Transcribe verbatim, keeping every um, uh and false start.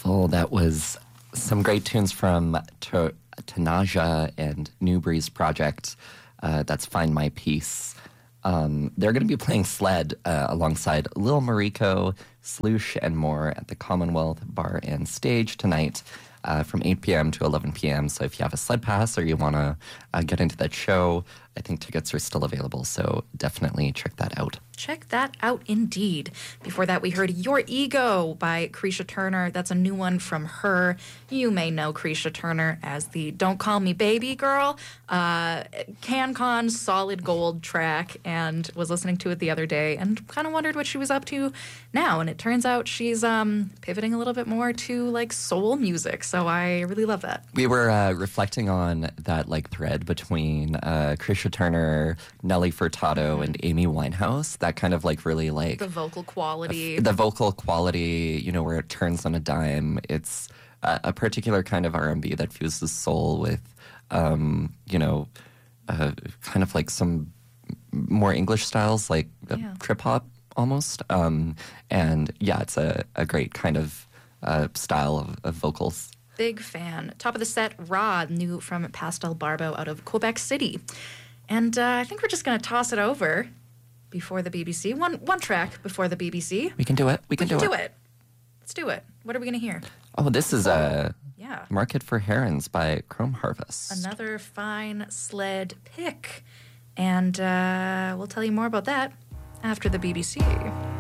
Wonderful. That was some great tunes from T- Tanaja and New Breeze Project. Uh, that's Find My Peace. Um, they're going to be playing Sled uh, alongside Lil Mariko, Sloosh, and more at the Commonwealth Bar and Stage tonight uh, from eight p.m. to eleven p.m. So if you have a Sled Pass or you want to uh, get into that show, I think tickets are still available. So definitely check that out. Check that out indeed. Before that, we heard Your Ego by Creisha Turner. That's a new one from her. You may know Creisha Turner as the Don't Call Me Baby girl. Uh, CanCon solid gold track, and was listening to it the other day and kind of wondered what she was up to now. And it turns out she's um, pivoting a little bit more to like soul music. So I really love that. We were uh, reflecting on that like thread between uh, Creisha Turner, Nelly Furtado, mm-hmm. and Amy Winehouse. That kind of like really like the vocal quality, the vocal quality, you know, where it turns on a dime. It's a, a particular kind of R and B that fuses soul with, um, you know, uh, kind of like some more English styles, like yeah. trip hop almost. Um, and yeah, it's a, a great kind of uh, style of, of vocals. Big fan. Top of the set, Rod, new from Pastel Barbo out of Quebec City. And uh, I think we're just going to toss it over before the B B C. One one track before the B B C. We can do it. We can, we can do, do it. it. Let's do it. What are we going to hear? Oh, this is a yeah. Market for Herons by Chrome Harvest. Another fine sled pick. And uh, we'll tell you more about that after the B B C.